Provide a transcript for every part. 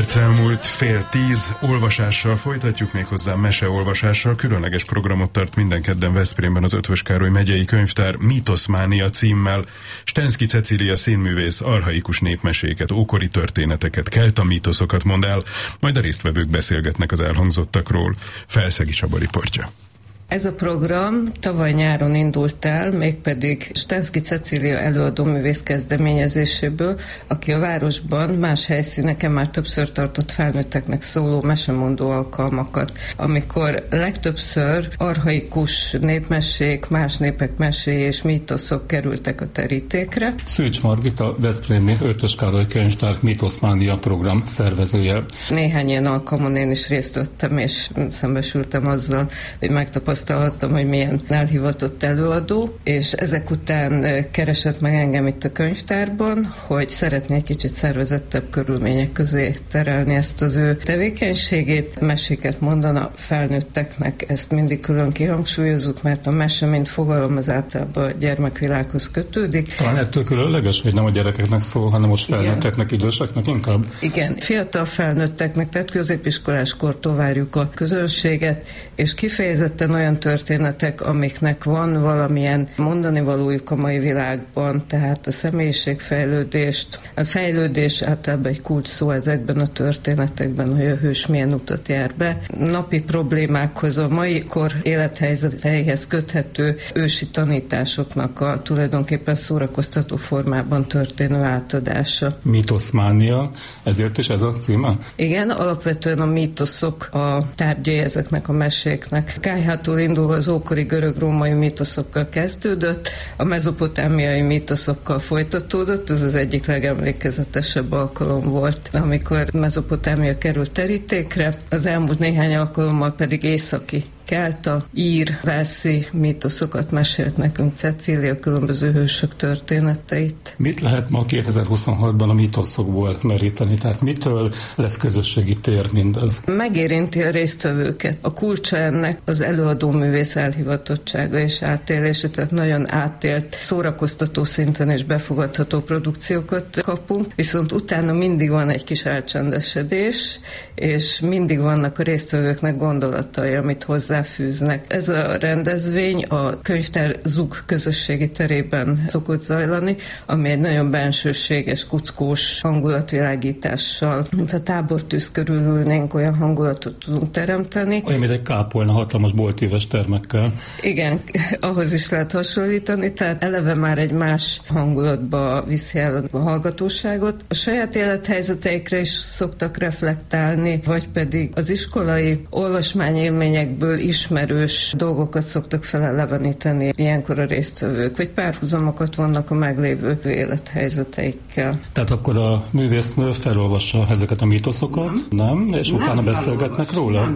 perc elmúlt 9:30, olvasással folytatjuk, méghozzá meseolvasással. Különleges programot tart minden kedden Veszprémben az Eötvös Károly megyei könyvtár Mítoszmánia címmel. Stenszky Cecília színművész archaikus népmeséket, ókori történeteket, kelta mítoszokat mond el, majd a résztvevők beszélgetnek az elhangzottakról. Felszegi Csaba riportja. Ez a program tavaly nyáron indult el, mégpedig Stenszky Cecília előadóművész kezdeményezéséből, aki a városban más helyszíneken már többször tartott felnőtteknek szóló mesemondó alkalmakat, amikor legtöbbször archaikus népmesék, más népek meséi és mítoszok kerültek a terítékre. Szűcs Margit, a veszprémi Eötvös Károly könyvtár Mítoszmánia program szervezője. Néhány ilyen alkalmon én is részt vettem, és szembesültem azzal, hogy megtapasztaltam, hogy milyen elhivatott előadó, és ezek után keresett meg engem itt a könyvtárban, hogy szeretné egy kicsit szervezettebb körülmények közé terelni ezt az ő tevékenységét. Meséket mondana felnőtteknek, ezt mindig külön kihangsúlyozunk, mert a mese, mint fogalom, az általában a gyermekvilághoz kötődik. Talán ettől különleges, hogy nem a gyerekeknek szól, hanem most felnőtteknek, időseknek inkább? Igen, fiatal felnőtteknek, tehát középiskolás kortól várjuk a közönséget, és kifejezetten olyan történetek, amiknek van valamilyen mondani valójuk a mai világban, tehát a személyiségfejlődést. A fejlődés általában egy kulcs szó ezekben a történetekben, hogy a hős milyen utat jár be. Napi problémákhoz, a mai kor élethelyzeteihez köthető ősi tanításoknak a tulajdonképpen szórakoztató formában történő átadása. Mítoszmánia, ezért is ez a címe? Igen, alapvetően a mítoszok a tárgyai ezeknek a meséknek. Kályhától indulva az ókori görög-római mítoszokkal kezdődött, a mezopotámiai mítoszokkal folytatódott, ez az egyik legemlékezetesebb alkalom volt, amikor Mezopotámia került terítékre, az elmúlt néhány alkalommal pedig északi kelta, ír, velszi mítoszokat mesélt nekünk Cecília, különböző hősök történeteit. Mit lehet ma 2026-ban a mítoszokból meríteni? Tehát mitől lesz közösségi tér mindez? Megérinti a résztvevőket. A kulcsa ennek az előadóművész elhivatottsága és átélése, tehát nagyon átélt, szórakoztató szinten és befogadható produkciókat kapunk, viszont utána mindig van egy kis elcsendesedés, és mindig vannak a résztvevőknek gondolatai, amit hozzáfűznek. Ez a rendezvény a könyvtár ZUG közösségi terében szokott zajlani, ami egy nagyon bensőséges, kuckós hangulatvilágítással, mint a tábortűz körül ülnénk, olyan hangulatot tudunk teremteni. Olyan, mint egy kápolna hatalmas boltíves termekkel. Igen, ahhoz is lehet hasonlítani, tehát eleve már egy más hangulatba viszi el a hallgatóságot. A saját élethelyzeteikre is szoktak reflektálni, vagy pedig az iskolai olvasmányélményekből ismerős dolgokat szoktak feleleveníteni ilyenkor a résztvevők, vagy párhuzamokat vannak a meglévő élethelyzeteikkel. Tehát akkor a művésznő felolvassa ezeket a mítoszokat, nem? És nem utána beszélgetnek róla?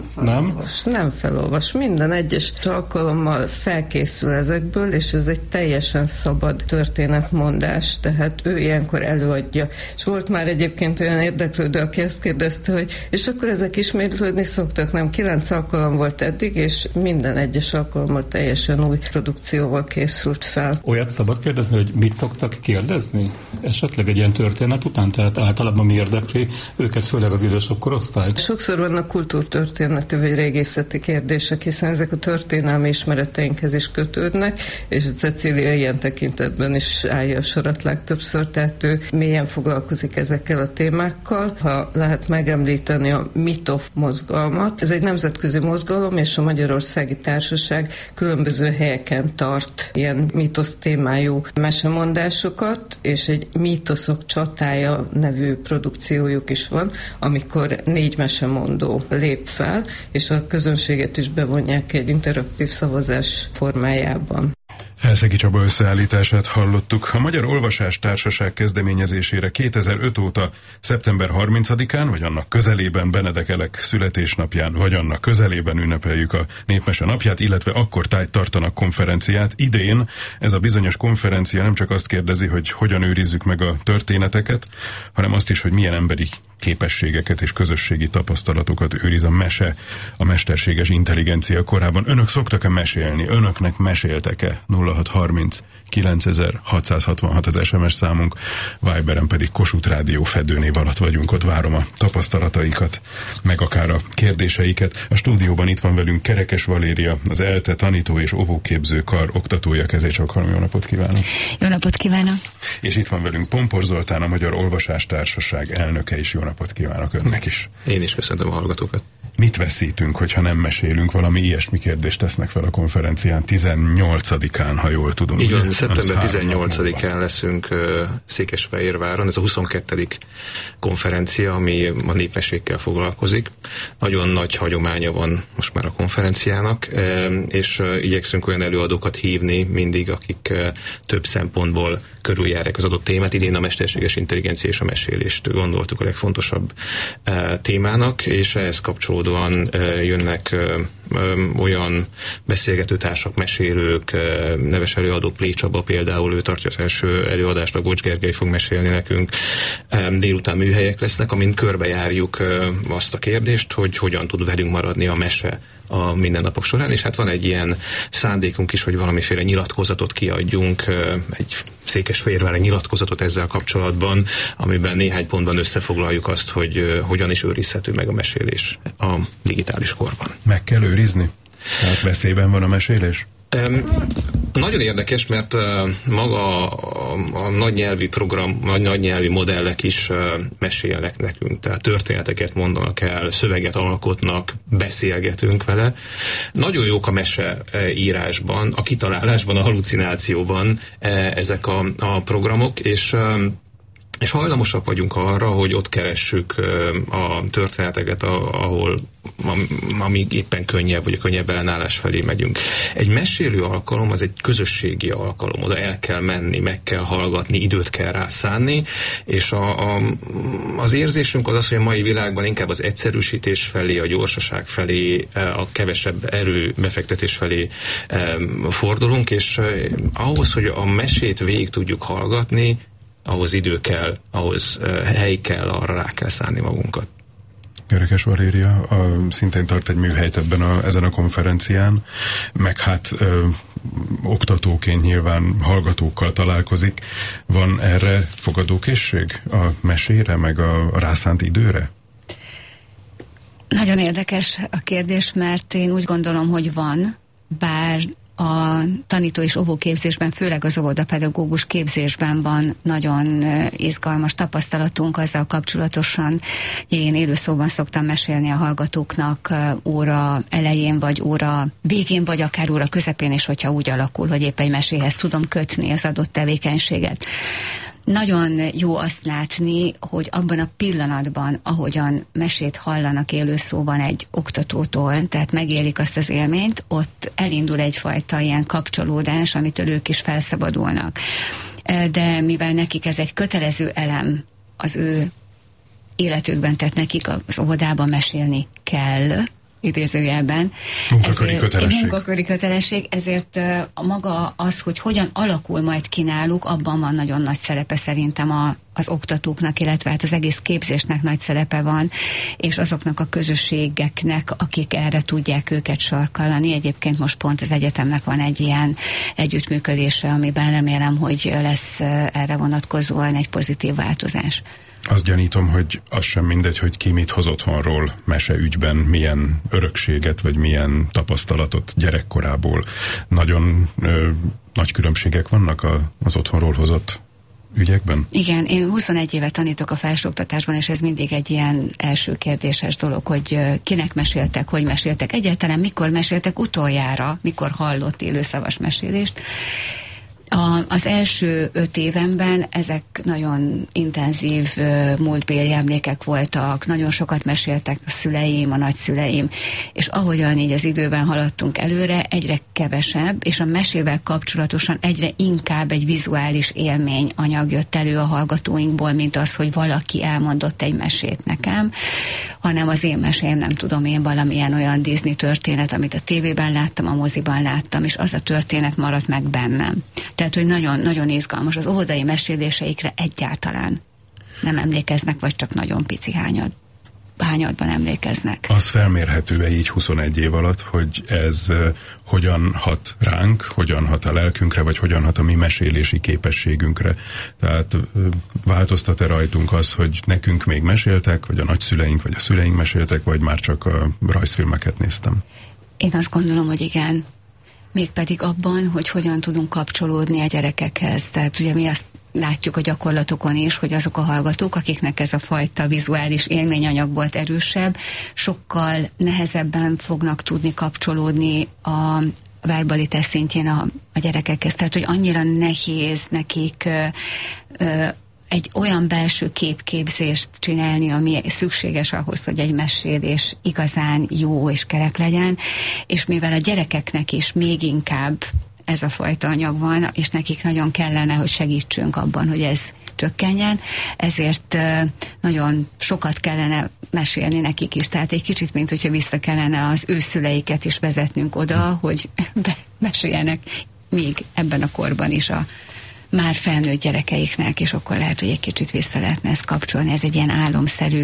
Nem felolvas. Minden egyes alkalommal felkészül ezekből, és ez egy teljesen szabad történetmondás, tehát ő ilyenkor előadja. És volt már egyébként olyan érdeklődő, aki ezt kérdezte, hogy és akkor ezek ismétlődni szoktak, nem? 9 alkalom volt eddig, és minden egyes alkalommal teljesen új produkcióval készült fel. Olyat szabad kérdezni, hogy mit szoktak kérdezni? Esetleg egy ilyen történet után, tehát általában mi érdekli őket, főleg az idősebb korosztályt? Sokszor vannak kultúrtörténeti vagy régészeti kérdések, hiszen ezek a történelmi ismereteinkhez is kötődnek, és a Cecília ilyen tekintetben is állja a sarat legtöbbször, tehát ő mélyen foglalkozik ezekkel a témákkal. Ha lehet megemlíteni a MITOF mozgalmat, ez egy nemzetközi mozgalom, és a Magyarországi Társaság különböző helyeken tart ilyen mítosz témájú mesemondásokat, és egy Mítoszok csatája nevű produkciójuk is van, amikor 4 mesemondó lép fel, és a közönséget is bevonják egy interaktív szavazás formájában. Felszegi Csaba összeállítását hallottuk. A Magyar Olvasás Társaság kezdeményezésére 2005 óta szeptember 30-án, vagy annak közelében Benedek Elek születésnapján, vagy annak közelében ünnepeljük a Népmese napját, illetve akkor tartanak konferenciát. Idén ez a bizonyos konferencia nem csak azt kérdezi, hogy hogyan őrizzük meg a történeteket, hanem azt is, hogy milyen emberi képességeket és közösségi tapasztalatokat őriz a mese, a mesterséges intelligencia korában. Önök szoktak-e mesélni? Önöknek meséltek-e? 0630 9666 az SMS számunk, Viberen pedig Kossuth Rádió fedőnév alatt vagyunk, ott várom a tapasztalataikat, meg akár a kérdéseiket. A stúdióban itt van velünk Kerekes Valéria, az ELTE tanító és óvóképző kar oktatója. Kezécsalkalom, jó napot kívánok! Jó napot kívánok! És itt van velünk Pompor Zoltán, a Magyar Olvasástársaság elnöke is. Jó napot kívánok önnek is! Én is köszöntöm a hallgatókat! Mit veszítünk, hogyha nem mesélünk? Valami ilyesmi kérdést tesznek fel a konferencián 18-án, ha jól tudom. Így van, szeptember 18-án leszünk Székesfehérváron, ez a 22. konferencia, ami a népmesékkel foglalkozik. Nagyon nagy hagyománya van most már a konferenciának, és igyekszünk olyan előadókat hívni mindig, akik több szempontból körüljárják az adott témát. Idén a mesterséges intelligencia és a mesélést gondoltuk a legfontosabb témának, és ehhez kapcsolódóan jönnek olyan beszélgetőtársak, mesélők, neves előadók, Plé Csaba például, ő tartja az első előadást, a Gocs Gergely fog mesélni nekünk. Délután műhelyek lesznek, amin körbejárjuk azt a kérdést, hogy hogyan tud velünk maradni a mese a mindennapok során, és hát van egy ilyen szándékunk is, hogy valamiféle nyilatkozatot kiadjunk, egy székesfehérvári nyilatkozatot ezzel kapcsolatban, amiben néhány pontban összefoglaljuk azt, hogy hogyan is őrizhető meg a mesélés a digitális korban. Meg kell őrizni? Tehát veszélyben van a mesélés? Nagyon érdekes, mert maga a nagynyelvi program, nagynyelvi modellek is mesélnek nekünk, tehát történeteket mondanak el, szöveget alkotnak, beszélgetünk vele. Nagyon jók a meseírásban, a kitalálásban, a hallucinációban ezek a programok, és hajlamosak vagyunk arra, hogy ott keressük a történeteket, ahol amíg éppen könnyebb, vagy a könnyebb ellenállás felé megyünk. Egy mesélő alkalom az egy közösségi alkalom, oda el kell menni, meg kell hallgatni, időt kell rászánni, és az érzésünk az, hogy a mai világban inkább az egyszerűsítés felé, a gyorsaság felé, a kevesebb erő befektetés felé fordulunk, és ahhoz, hogy a mesét végig tudjuk hallgatni, ahhoz idő kell, ahhoz hely kell, arra rá kell szállni magunkat. Kerekes Valéria szintén tart egy műhelyt ezen a konferencián, meg hát oktatóként nyilván hallgatókkal találkozik. Van erre fogadókészség a mesére, meg a rászánt időre? Nagyon érdekes a kérdés, mert én úgy gondolom, hogy van, bár a tanító és óvóképzésben, főleg az óvodapedagógus képzésben van nagyon izgalmas tapasztalatunk azzal kapcsolatosan. Én élőszóban szoktam mesélni a hallgatóknak óra elején, vagy óra végén, vagy akár óra közepén, és hogyha úgy alakul, hogy épp egy meséhez tudom kötni az adott tevékenységet. Nagyon jó azt látni, hogy abban a pillanatban, ahogyan mesét hallanak élőszóban egy oktatótól, tehát megélik azt az élményt, ott elindul egyfajta ilyen kapcsolódás, amitől ők is felszabadulnak. De mivel nekik ez egy kötelező elem az ő életükben, tehát nekik az óvodában mesélni kell, idézőjelben. Munkaköri kötelesség, ezért maga az, hogy hogyan alakul majd ki náluk, abban van nagyon nagy szerepe szerintem az oktatóknak, illetve hát az egész képzésnek nagy szerepe van, és azoknak a közösségeknek, akik erre tudják őket sarkallani. Egyébként most pont az egyetemnek van egy ilyen együttműködése, amiben remélem, hogy lesz erre vonatkozóan egy pozitív változás. Azt gyanítom, hogy az sem mindegy, hogy ki mit hoz otthonról meseügyben, milyen örökséget, vagy milyen tapasztalatot gyerekkorából. Nagyon nagy különbségek vannak az otthonról hozott ügyekben? Igen, én 21 éve tanítok a felsőoktatásban, és ez mindig egy ilyen első kérdéses dolog, hogy kinek meséltek, hogy meséltek, egyáltalán mikor meséltek utoljára, mikor hallott élőszavas mesélést. Az első 5 évemben ezek nagyon intenzív múltbéli emlékek voltak, nagyon sokat meséltek a szüleim, a nagyszüleim, és ahogyan így az időben haladtunk előre, egyre kevesebb, és a mesével kapcsolatosan egyre inkább egy vizuális élményanyag jött elő a hallgatóinkból, mint az, hogy valaki elmondott egy mesét nekem, hanem az én mesém, nem tudom én, valamilyen olyan Disney történet, amit a tévében láttam, a moziban láttam, és az a történet maradt meg bennem. Tehát, hogy nagyon-nagyon izgalmas. Az óvodai meséléseikre egyáltalán nem emlékeznek, vagy csak nagyon pici hányad. hányadban emlékeznek. Az felmérhető-e így 21 év alatt, hogy ez hogyan hat ránk, hogyan hat a lelkünkre, vagy hogyan hat a mi mesélési képességünkre? Tehát változtat-e rajtunk az, hogy nekünk még meséltek, vagy a nagyszüleink, vagy a szüleink meséltek, vagy már csak a rajzfilmeket néztem? Én azt gondolom, hogy igen. Mégpedig abban, hogy hogyan tudunk kapcsolódni a gyerekekhez. Tehát ugye mi azt látjuk a gyakorlatokon is, hogy azok a hallgatók, akiknek ez a fajta vizuális élményanyag volt erősebb, sokkal nehezebben fognak tudni kapcsolódni a verbalitás szintjén a gyerekekhez. Tehát, hogy annyira nehéz nekik egy olyan belső képképzést csinálni, ami szükséges ahhoz, hogy egy mesélés igazán jó és kerek legyen, és mivel a gyerekeknek is még inkább ez a fajta anyag van, és nekik nagyon kellene, hogy segítsünk abban, hogy ez csökkenjen, ezért nagyon sokat kellene mesélni nekik is. Tehát egy kicsit, mint hogyha vissza kellene az ő szüleiket is vezetnünk oda, hogy meséljenek még ebben a korban is a már felnőtt gyerekeiknek, és akkor lehet, hogy egy kicsit vissza lehetne ezt kapcsolni. Ez egy ilyen álomszerű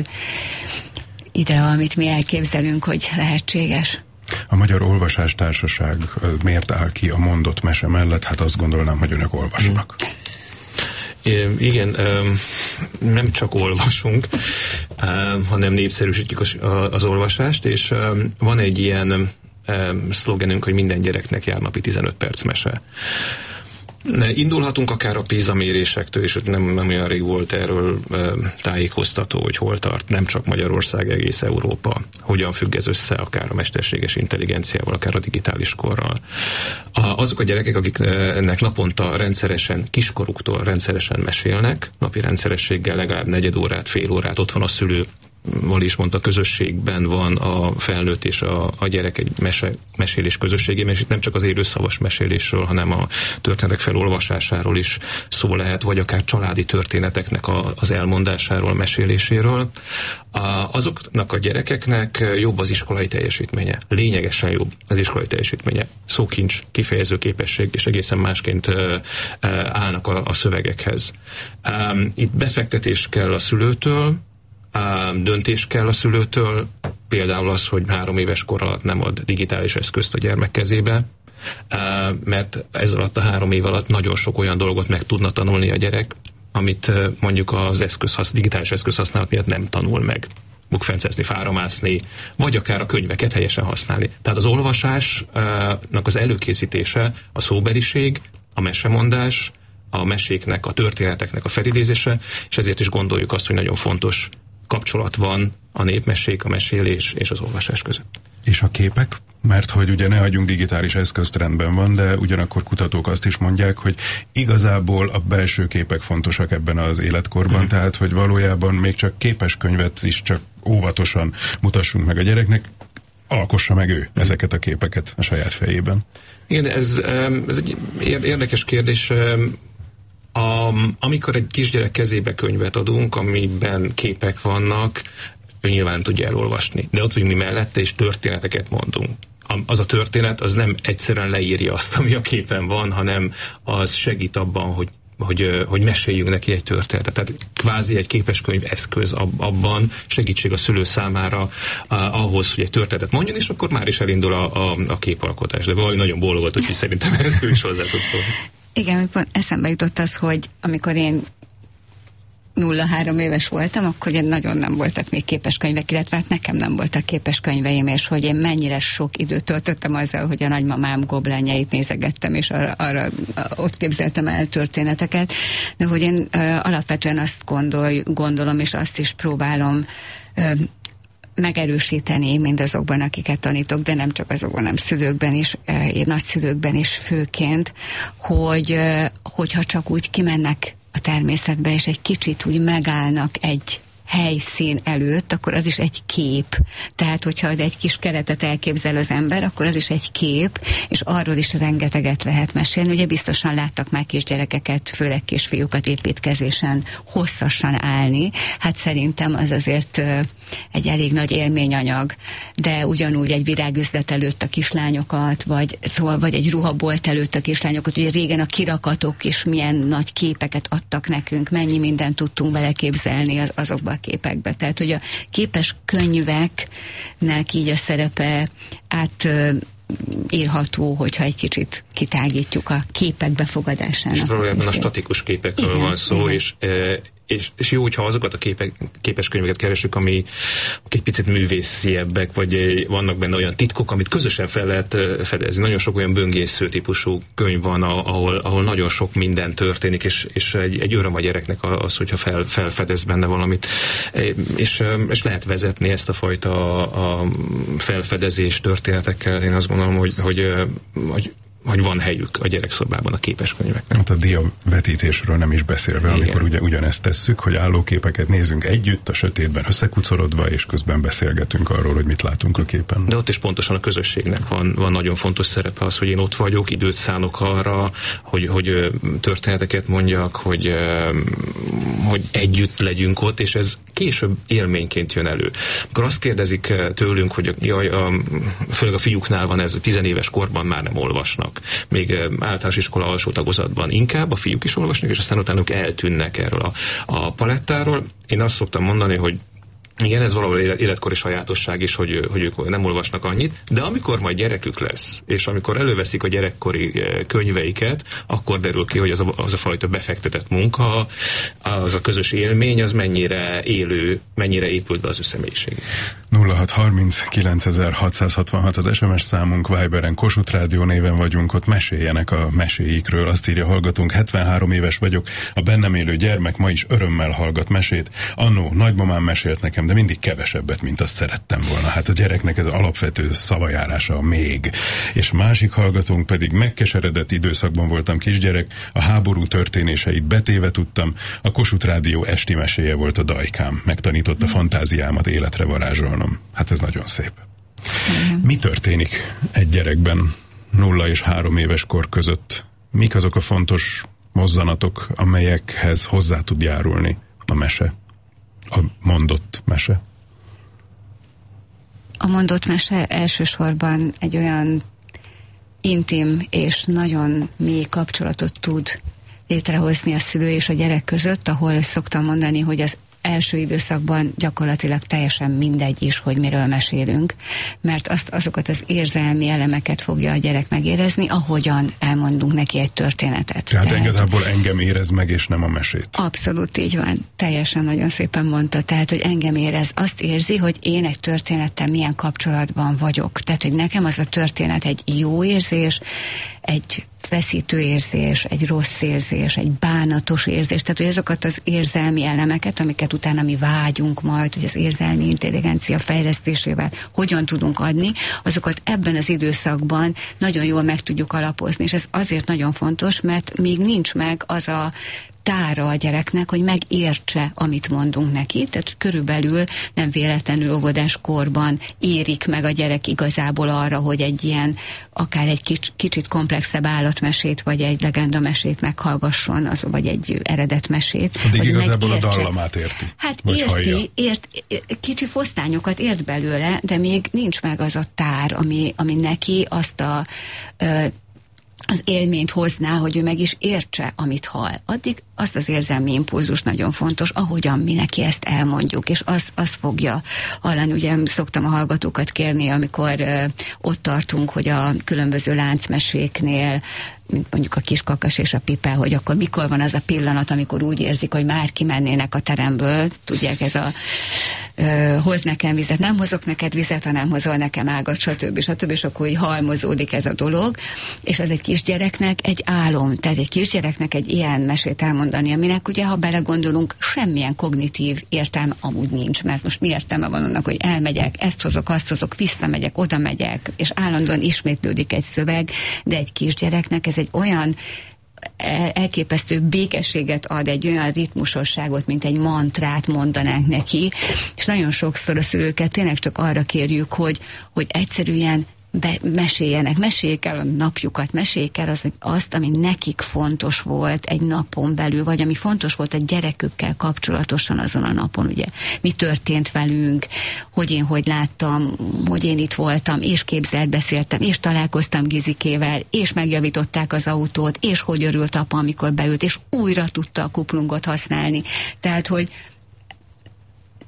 idea, amit mi elképzelünk, hogy lehetséges. A Magyar Olvasástársaság miért áll ki a mondott mese mellett? Hát azt gondolnám, hogy önök olvasnak. Igen, nem csak olvasunk, hanem népszerűsítjük az olvasást, és van egy ilyen szlogenünk, hogy minden gyereknek jár napi 15 perc mese. Indulhatunk akár a PISA mérésektől, és nem olyan rég volt erről tájékoztató, hogy hol tart, nem csak Magyarország, egész Európa, hogyan függ ez össze akár a mesterséges intelligenciával, akár a digitális korral. Azok a gyerekek, akiknek naponta rendszeresen, kiskoruktól rendszeresen mesélnek, napi rendszerességgel legalább negyed órát, fél órát, ott van a szülő, Vali is mondta, közösségben van a felnőtt és a gyerek egy mesélés közösségében, és itt nem csak az élőszavas mesélésről, hanem a történetek felolvasásáról is szó lehet, vagy akár családi történeteknek az elmondásáról, meséléséről. Azoknak a gyerekeknek jobb az iskolai teljesítménye. Lényegesen jobb az iskolai teljesítménye. Szókincs, kifejező képesség, és egészen másként állnak a szövegekhez. Itt befektetés kell a szülőtől, döntés kell a szülőtől, például az, hogy 3 éves kor alatt nem ad digitális eszközt a gyermek kezébe, mert ez alatt a 3 év alatt nagyon sok olyan dolgot meg tudna tanulni a gyerek, amit mondjuk az digitális eszközhasználat miatt nem tanul meg. Bukfenceszni, fáramászni, vagy akár a könyveket helyesen használni. Tehát az olvasásnak az előkészítése, a szóbeliség, a mesemondás, a meséknek, a történeteknek a felidézése, és ezért is gondoljuk azt, hogy nagyon fontos kapcsolat van a népmesék, a mesélés és az olvasás között. És a képek? Mert hogy ugye ne hagyjunk digitális eszközt, rendben van, de ugyanakkor kutatók azt is mondják, hogy igazából a belső képek fontosak ebben az életkorban, tehát hogy valójában még csak képes könyvet is csak óvatosan mutassunk meg a gyereknek, alkossa meg ő ezeket a képeket a saját fejében. Igen, ez egy érdekes kérdés. Amikor egy kisgyerek kezébe könyvet adunk, amiben képek vannak, ő nyilván tudja elolvasni. De ott vagyunk mi mellette, és történeteket mondunk. Az a történet, az nem egyszerűen leírja azt, ami a képen van, hanem az segít abban, hogy meséljünk neki egy történetet. Tehát kvázi egy képeskönyv eszköz abban, segítség a szülő számára ahhoz, hogy egy történetet mondjon, és akkor már is elindul a képalkotás. De valami nagyon bólogat, úgyhogy szerintem ez ő is hozzá tud szólni. Igen, eszembe jutott az, hogy amikor én 0-3 éves voltam, akkor nagyon nem voltak még képeskönyvek, illetve hát nekem nem voltak képeskönyveim, és hogy én mennyire sok időt töltöttem azzal, hogy a nagymamám goblenjeit nézegettem, és arra ott képzeltem el történeteket, de hogy én alapvetően azt gondolom, és azt is próbálom megerősíteni mindazokban, akiket tanítok, de nem csak azokban, hanem szülőkben is, nagyszülőkben is főként, hogyha csak úgy kimennek a természetbe, és egy kicsit úgy megállnak egy helyszín előtt, akkor az is egy kép. Tehát, hogyha egy kis keretet elképzel az ember, akkor az is egy kép, és arról is rengeteget lehet mesélni. Ugye biztosan láttak már kisgyerekeket, főleg kisfiúkat építkezésen hosszasan állni. Hát szerintem az azért egy elég nagy élményanyag, de ugyanúgy egy virágüzlet előtt a kislányokat, vagy egy ruhabolt előtt a kislányokat. Ugye régen a kirakatok is milyen nagy képeket adtak nekünk, mennyi mindent tudtunk beleképzelni azokba a képekbe. Tehát, hogy a képes könyveknek így a szerepe írható, hogyha egy kicsit kitágítjuk a képek befogadásának. És valójában a statikus képekről van szó, és jó, hogyha azokat a képes könyveket keresünk, amik egy picit művésziebbek, vagy vannak benne olyan titkok, amit közösen fel lehet fedezni. Nagyon sok olyan böngésző típusú könyv van, ahol nagyon sok minden történik, és egy öröm a gyereknek az, hogyha felfedez benne valamit. És lehet vezetni ezt a fajta a felfedezés történetekkel. Én azt gondolom, hogy van helyük a gyerekszobában a képeskönyveknek. Hát a diavetítésről nem is beszélve, amikor ugye ugyanezt tesszük, hogy állóképeket nézünk együtt, a sötétben összekucorodva, és közben beszélgetünk arról, hogy mit látunk a képen. De ott is pontosan a közösségnek van nagyon fontos szerepe az, hogy én ott vagyok, időt szánok arra, hogy történeteket mondjak, hogy együtt legyünk ott, és ez később élményként jön elő. Akkor azt kérdezik tőlünk, hogy főleg a fiúknál van ez, 10 éves korban már nem olvasnak. Még általános iskola alsó tagozatban inkább a fiúk is olvasnak, és aztán utána eltűnnek erről a palettáról. Én azt szoktam mondani, hogy igen, ez valahol életkori sajátosság is, hogy ők nem olvasnak annyit, de amikor majd gyerekük lesz, és amikor előveszik a gyerekkori könyveiket, akkor derül ki, hogy az a fajta befektetett munka, az a közös élmény, az mennyire élő, mennyire épült be az ő személyiségét. 0630 9666 az SMS számunk, Viberen Kossuth Rádió néven vagyunk, ott meséljenek a meséikről. Azt írja hallgatunk, 73 éves vagyok, a bennem élő gyermek ma is örömmel hallgat mesét. Annó nagymamám mesélt nekem, de mindig kevesebbet, mint azt szerettem volna. Hát a gyereknek ez alapvető szavajárása még. És másik hallgatónk pedig megkeseredett időszakban voltam kisgyerek, a háború történéseit betéve tudtam, a Kossuth Rádió esti meséje volt a dajkám. Megtanította fantáziámat életre varázsolnom. Hát ez nagyon szép. Mi történik egy gyerekben 0 és 3 éves kor között? Mik azok a fontos mozzanatok, amelyekhez hozzá tud járulni a mese? A mondott mese? A mondott mese elsősorban egy olyan intim és nagyon mély kapcsolatot tud létrehozni a szülő és a gyerek között, ahol szoktam mondani, hogy az első időszakban gyakorlatilag teljesen mindegy is, hogy miről mesélünk, mert azokat az érzelmi elemeket fogja a gyerek megérezni, ahogyan elmondunk neki egy történetet. Tehát igazából engem érez meg, és nem a mesét. Abszolút így van. Teljesen nagyon szépen mondta. Tehát, hogy engem érez. Azt érzi, hogy én egy történettel milyen kapcsolatban vagyok. Tehát, hogy nekem az a történet egy jó érzés, egy feszítő érzés, egy rossz érzés, egy bánatos érzés, tehát hogy azokat az érzelmi elemeket, amiket utána mi vágyunk majd, hogy az érzelmi intelligencia fejlesztésével hogyan tudunk adni, azokat ebben az időszakban nagyon jól meg tudjuk alapozni, és ez azért nagyon fontos, mert még nincs meg az a tára a gyereknek, hogy megértse, amit mondunk neki, tehát körülbelül nem véletlenül óvodás korban érik meg a gyerek igazából arra, hogy egy ilyen, akár egy kicsit komplexebb állatmesét, vagy egy legendamesét meghallgasson, vagy egy eredetmesét. Addig igazából a dallamát érti. Hát kicsi fosztányokat ért belőle, de még nincs meg az a tár, ami neki azt az élményt hozná, hogy ő meg is értse, amit hall. Addig azt az érzelmi impulzus nagyon fontos, ahogyan mi neki ezt elmondjuk, és azt fogja hallani. Ugye szoktam a hallgatókat kérni, amikor ott tartunk, hogy a különböző láncmeséknél, mint mondjuk a Kiskakas és a Pipe, hogy akkor mikor van az a pillanat, amikor úgy érzik, hogy már kimennének a teremből. Tudják, ez a hoz nekem vizet, nem hozok neked vizet, hanem hozol nekem ágat, stb. És akkor így halmozódik ez a dolog, és ez egy kisgyereknek egy álom, tehát egy kisgyereknek egy ilyen mesét elmondani, aminek ugye, ha belegondolunk, semmilyen kognitív értelme amúgy nincs, mert most mi értelme van annak, hogy elmegyek, ezt hozok, azt hozok, visszamegyek, oda megyek, és állandóan ismétlődik egy szöveg, de egy kisgyereknek ez egy olyan elképesztő békességet ad, egy olyan ritmusosságot, mint egy mantrát mondanánk neki, és nagyon sokszor a szülőket tényleg csak arra kérjük, hogy egyszerűen meséljék el a napjukat, meséljék el azt, ami nekik fontos volt egy napon belül, vagy ami fontos volt a gyerekükkel kapcsolatosan azon a napon, ugye. Mi történt velünk, hogy én hogy láttam, hogy én itt voltam, és képzelt beszéltem, és találkoztam Gizikével, és megjavították az autót, és hogy örült apa, amikor beült, és újra tudta a kuplungot használni. Tehát, hogy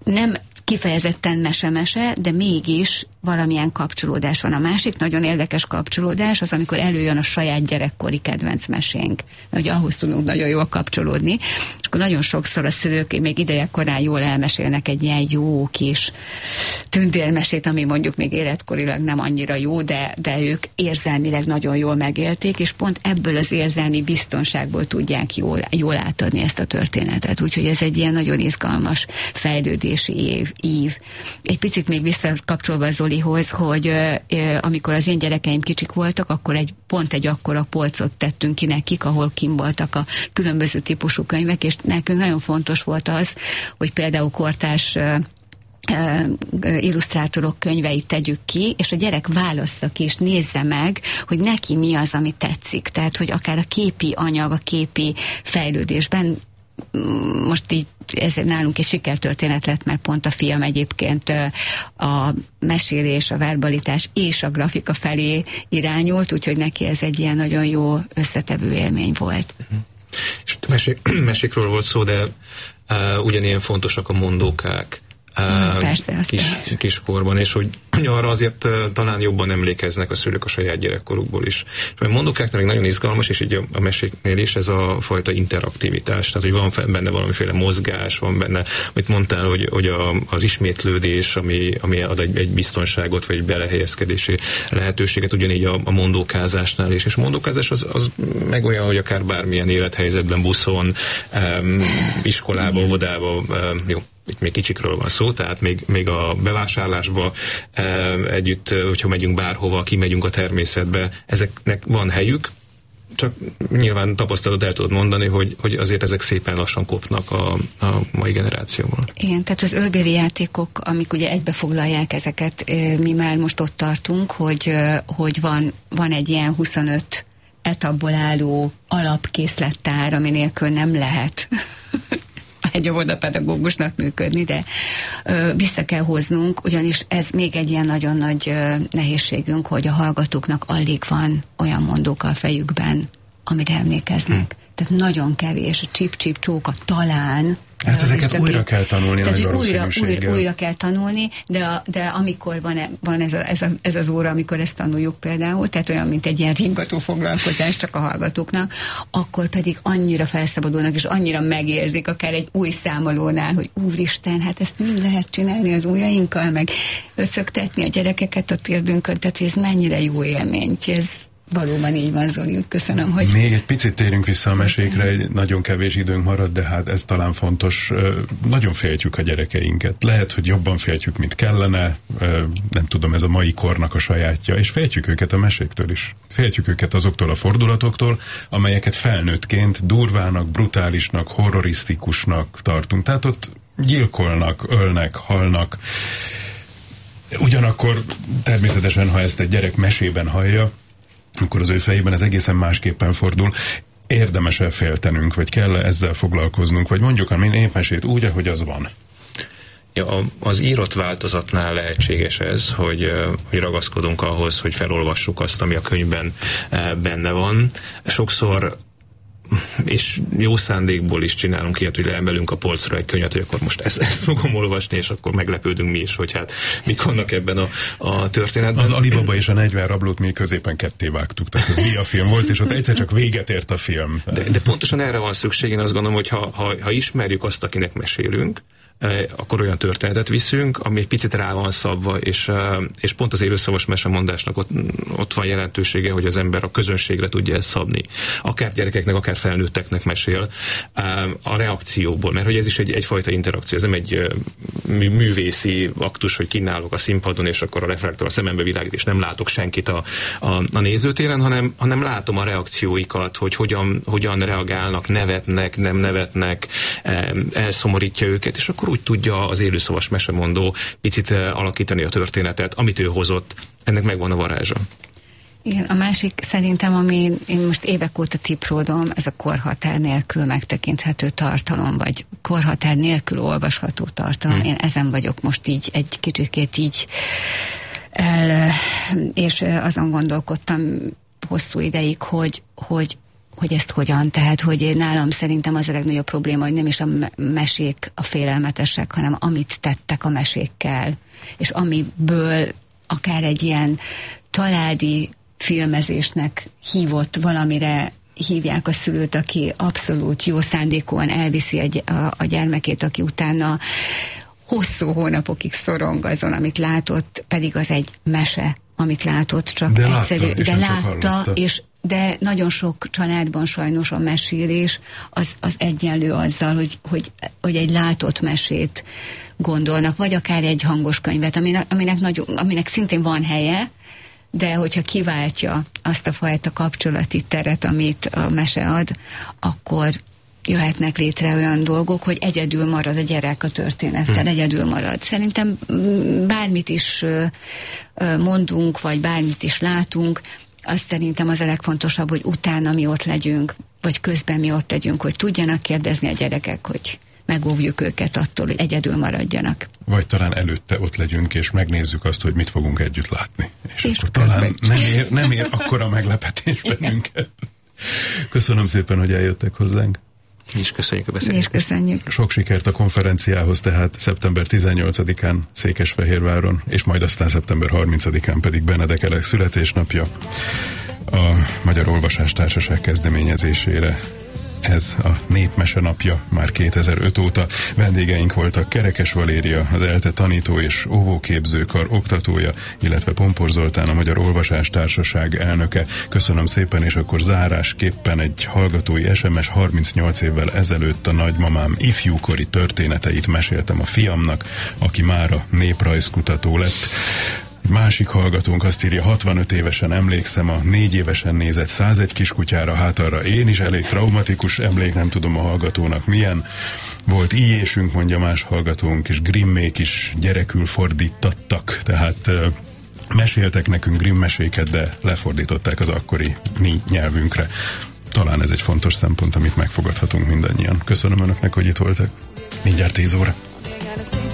nem kifejezetten mese-mese, de mégis valamilyen kapcsolódás van. A másik nagyon érdekes kapcsolódás az, amikor előjön a saját gyerekkori kedvenc mesénk. Hogy ahhoz tudunk nagyon jól kapcsolódni. És akkor nagyon sokszor a szülők még idejekorán jól elmesélnek egy ilyen jó kis tündérmesét, ami mondjuk még életkorilag nem annyira jó, de ők érzelmileg nagyon jól megélték, és pont ebből az érzelmi biztonságból tudják jól átadni ezt a történetet. Úgyhogy ez egy ilyen nagyon izgalmas fejlődési ív. Egy picit még visszakapcsolva Zolihoz, hogy amikor az én gyerekeim kicsik voltak, akkor pont egy akkora polcot tettünk ki nekik, ahol kim voltak a különböző típusú könyvek, és nekünk nagyon fontos volt az, hogy például kortárs illusztrátorok könyveit tegyük ki, és a gyerek válassza ki, és nézze meg, hogy neki mi az, ami tetszik. Tehát, hogy akár a képi anyag, a képi fejlődésben, most így ez nálunk egy sikertörténet lett, mert pont a fiam egyébként a mesélés, a verbalitás és a grafika felé irányult, úgyhogy neki ez egy ilyen nagyon jó összetevő élmény volt. És mesékről volt szó, de ugyanilyen fontosak a mondókák. Persze, kiskorban, és hogy arra azért talán jobban emlékeznek a szülők a saját gyerekkorukból is. Mert mondókáknak még nagyon izgalmas, és így a meséknél is ez a fajta interaktivitás, tehát hogy van benne valamiféle mozgás, van benne, amit mondtál, hogy az ismétlődés, ami ad egy biztonságot, vagy egy belehelyezkedési lehetőséget, ugyanígy a mondókázásnál is. És a mondókázás az meg olyan, hogy akár bármilyen élethelyzetben, buszon, iskolába, óvodába, jó, itt még kicsikről van szó, tehát még a bevásárlásba együtt, hogyha megyünk bárhova, kimegyünk a természetbe, ezeknek van helyük, csak nyilván tapasztalat el tudod mondani, hogy azért ezek szépen lassan kopnak a mai generációval. Igen, tehát az ölbéli játékok, amik ugye egybefoglalják ezeket, mi már most ott tartunk, hogy van egy ilyen 25 etapból álló alapkészlettár, ami nélkül nem lehet egy óvodapedagógusnak működni, de vissza kell hoznunk, ugyanis ez még egy ilyen nagyon nagy nehézségünk, hogy a hallgatóknak alig van olyan mondóka a fejükben, amire emlékeznek. Tehát nagyon kevés, a csip-csip csóka talán. Hát ezeket újra kell tanulni, nagy valószínűséggel. Újra kell tanulni, de amikor van ez az óra, amikor ezt tanuljuk például, tehát olyan, mint egy ilyen ringató foglalkozás csak a hallgatóknak, akkor pedig annyira felszabadulnak, és annyira megérzik, akár egy új számolónál, hogy úristen, hát ezt mind lehet csinálni az ujjainkkal, meg összöktetni a gyerekeket a térdünkön, tehát ez mennyire jó élmény, ez valóban így van, Zoli, köszönöm, hogy... Még egy picit térünk vissza a mesékre, nagyon kevés időnk marad, de hát ez talán fontos. Nagyon féltjük a gyerekeinket. Lehet, hogy jobban féltjük, mint kellene, nem tudom, ez a mai kornak a sajátja, és féltjük őket a meséktől is. Féltjük őket azoktól a fordulatoktól, amelyeket felnőttként durvának, brutálisnak, horrorisztikusnak tartunk. Tehát ott gyilkolnak, ölnek, halnak. Ugyanakkor természetesen, ha ezt egy gyerek mesében hallja, akkor az ő fejében ez egészen másképpen fordul. Érdemes-e féltenünk, vagy kell ezzel foglalkoznunk, vagy mondjuk a népmesét úgy, ahogy az van? Ja, az írott változatnál lehetséges ez, hogy ragaszkodunk ahhoz, hogy felolvassuk azt, ami a könyvben benne van. Sokszor és jó szándékból is csinálunk ilyet, hogy leemelünk a polcra egy könyvet, hogy akkor most ezt fogom olvasni, és akkor meglepődünk mi is, hogy hát mik vannak ebben a történetben. Az Alibaba és a 40 rablót mi középen ketté vágtuk, tehát ez mi a film volt, és ott egyszer csak véget ért a film. De pontosan erre van szükség, én azt gondolom, hogy ha ismerjük azt, akinek mesélünk, akkor olyan történetet viszünk, ami egy picit rá van szabva, és pont az élőszavas mesemondásnak ott van jelentősége, hogy az ember a közönségre tudja ezt szabni. Akár gyerekeknek, akár felnőtteknek mesél a reakcióból, mert hogy ez is egyfajta interakció, ez nem egy művészi aktus, hogy kínálok a színpadon, és akkor a reflektor a szemembe világít, és nem látok senkit a nézőtéren, hanem látom a reakcióikat, hogy hogyan reagálnak, nevetnek, nem nevetnek, elszomorítja őket, és akkor úgy tudja az élőszavas mesemondó picit alakítani a történetet, amit ő hozott. Ennek megvan a varázsa. Igen, a másik szerintem, ami én most évek óta tipródom, ez a korhatár nélkül megtekinthető tartalom, vagy korhatár nélkül olvasható tartalom. Én ezen vagyok most így egy kicsikét így és azon gondolkodtam hosszú ideig, hogy ezt hogyan. Tehát, hogy nálam szerintem az a legnagyobb probléma, hogy nem is a mesék a félelmetesek, hanem amit tettek a mesékkel, és amiből akár egy ilyen családi filmezésnek hívott valamire hívják a szülőt, aki abszolút jó szándékúan elviszi a gyermekét, aki utána hosszú hónapokig szorong azon, amit látott, pedig az egy mese, amit látott, csak de egyszerű, látta, de nagyon sok családban sajnos a mesélés az egyenlő azzal, hogy egy látott mesét gondolnak, vagy akár egy hangos könyvet, aminek szintén van helye, de hogyha kiváltja azt a fajta kapcsolati teret, amit a mese ad, akkor jöhetnek létre olyan dolgok, hogy egyedül marad a gyerek a történettel, egyedül marad. Szerintem bármit is mondunk, vagy bármit is látunk, azt szerintem az a legfontosabb, hogy utána mi ott legyünk, vagy közben mi ott legyünk, hogy tudjanak kérdezni a gyerekek, hogy megóvjuk őket attól, hogy egyedül maradjanak. Vagy talán előtte ott legyünk, és megnézzük azt, hogy mit fogunk együtt látni. És akkor talán nem ér akkora meglepetés bennünket. Köszönöm szépen, hogy eljöttek hozzánk. Mi is köszönjük a beszélgetést. Mi is köszönjük. Sok sikert a konferenciához, tehát szeptember 18-án Székesfehérváron, és majd aztán szeptember 30-án pedig Benedek Elek születésnapja a Magyar Olvasástársaság kezdeményezésére. Ez a Népmese napja már 2005 óta. Vendégeink voltak Kerekes Valéria, az ELTE tanító és óvóképzőkar oktatója, illetve Pompor Zoltán, a Magyar Olvasástársaság elnöke. Köszönöm szépen, és akkor zárásképpen egy hallgatói SMS: 38 évvel ezelőtt a nagymamám ifjúkori történeteit meséltem a fiamnak, aki mára néprajzkutató lett. Másik hallgatónk azt írja: 65 évesen emlékszem a 4 évesen nézett 101 kiskutyára, hát arra én is elég traumatikus emlék, nem tudom a hallgatónak milyen. Volt íjésünk, mondja más hallgatónk, és Grimmék is gyerekül fordítattak, tehát meséltek nekünk Grimm meséket, de lefordították az akkori mi nyelvünkre. Talán ez egy fontos szempont, amit megfogadhatunk mindannyian. Köszönöm Önöknek, hogy itt voltak. Mindjárt 10 óra.